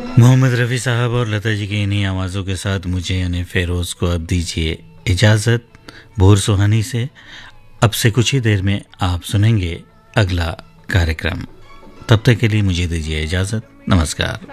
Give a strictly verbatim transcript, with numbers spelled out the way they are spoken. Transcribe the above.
मोहम्मद रफ़ी साहब और लता जी की इन्हीं आवाज़ों के साथ मुझे यानी फ़ेरोज़ को अब दीजिए इजाज़त भोर सुहानी से। अब से कुछ ही देर में आप सुनेंगे अगला कार्यक्रम। तब तक के लिए मुझे दीजिए इजाज़त। नमस्कार।